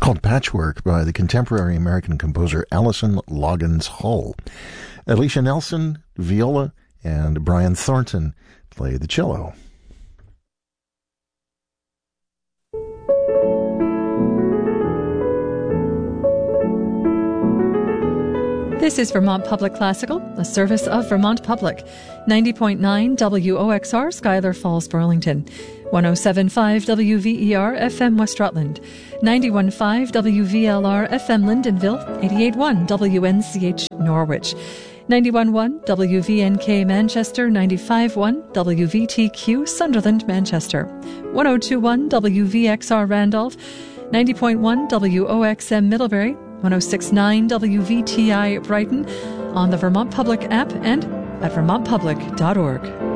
called Patchwork by the contemporary American composer Allison Loggins Hull. Alicia Nelson, viola, and Brian Thornton play the cello. This is Vermont Public Classical, a service of Vermont Public. 90.9 WOXR, Schuyler Falls, Burlington. 107.5 WVER, FM West Rutland. 91.5 WVLR, FM Lyndonville. 88.1 WNCH, Norwich. 91.1 WVNK, Manchester. 95.1 WVTQ, Sunderland, Manchester. 102.1 WVXR, Randolph. 90.1 WOXM, Middlebury. 106.9 WVTI Brighton, on the Vermont Public app and at vermontpublic.org.